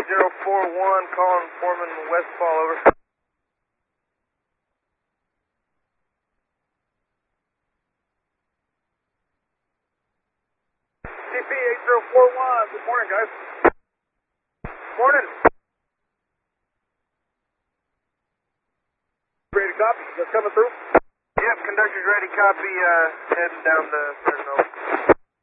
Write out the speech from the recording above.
8041, calling Foreman Westfall, over. CP 8041, good morning, guys. Morning. Ready to copy? Just coming through? Yep, conductor's ready, copy, heading down the Fresno.